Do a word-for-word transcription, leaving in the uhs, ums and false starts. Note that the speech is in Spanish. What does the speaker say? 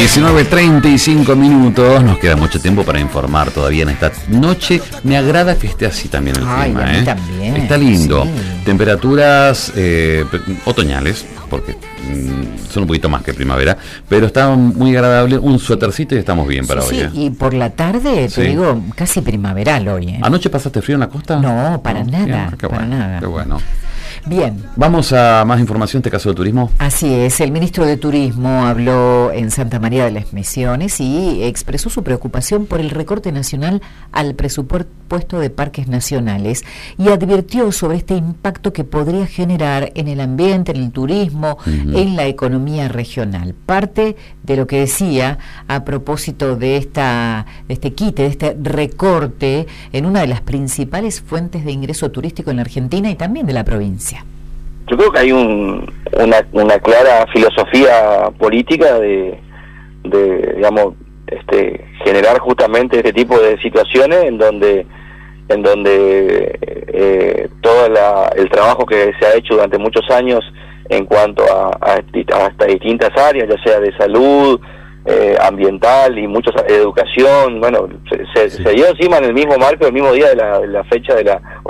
diecinueve treinta y cinco minutos, nos queda mucho tiempo para informar todavía en esta noche. Me agrada que esté así también el Ay, clima, a mí ¿eh? también, Está lindo. sí. Temperaturas eh, otoñales, porque mm, son un poquito más que primavera, pero está muy agradable. Un suétercito y estamos bien para Sí, hoy. sí, ¿eh? y por la tarde, Sí. te digo, casi primaveral hoy, ¿eh? ¿Anoche pasaste frío en la costa? No, para nada, Bien, qué para bueno, nada. Qué bueno. Bien. Vamos a más información, en este caso de turismo. Así es, el ministro de Turismo habló en Santa María de las Misiones y expresó su preocupación por el recorte nacional al presupuesto de parques nacionales y advirtió sobre este impacto que podría generar en el ambiente, en el turismo, uh-huh. en la economía regional. Parte de lo que decía a propósito de, esta, de este quite, de este recorte en una de las principales fuentes de ingreso turístico en la Argentina y también de la provincia. Yo creo que hay un, una, una clara filosofía política de, de digamos, este, generar justamente este tipo de situaciones en donde, en donde eh, todo la, el trabajo que se ha hecho durante muchos años en cuanto a, a, a estas distintas áreas, ya sea de salud, eh, ambiental y muchos de educación, bueno, se, se, sí. se dio encima en el mismo marco, el mismo día de la, de la fecha de la